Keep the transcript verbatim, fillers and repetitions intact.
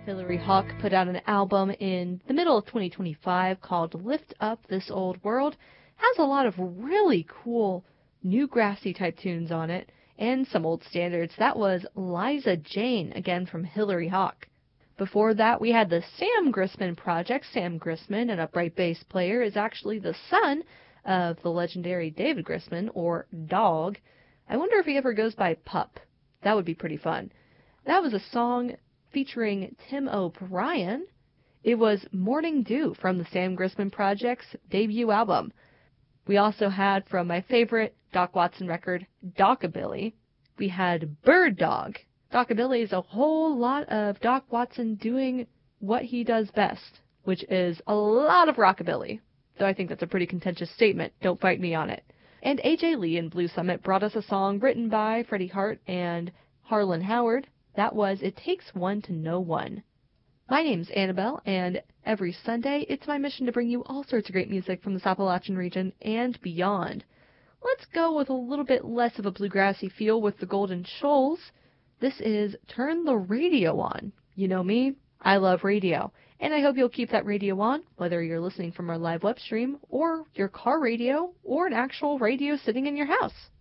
Hilary Hawk put out an album in the middle of twenty twenty-five called Lift Up This Old World. Has a lot of really cool new grassy type tunes on it and some old standards. That was Liza Jane, again from Hilary Hawk. Before that, we had the Sam Grisman Project. Sam Grisman, an upright bass player, is actually the son of the legendary David Grisman, or Dog. I wonder if he ever goes by Pup. That would be pretty fun. That was a song featuring Tim O'Brien. It was Morning Dew from the Sam Grisman Project's debut album. We also had, from my favorite Doc Watson record, Dockabilly, we had Bird Dog. Dockabilly is a whole lot of Doc Watson doing what he does best, which is a lot of rockabilly, though I think that's a pretty contentious statement. Don't fight me on it. And A J Lee and Blue Summit brought us a song written by Freddie Hart and Harlan Howard. That was It Takes One to Know One. My name's Annabelle, and every Sunday it's my mission to bring you all sorts of great music from the Appalachian region and beyond. Let's go with a little bit less of a bluegrassy feel with the Golden Shoals. This is Turn the Radio On. You know me, I love radio, and I hope you'll keep that radio on, whether you're listening from our live web stream, or your car radio, or an actual radio sitting in your house.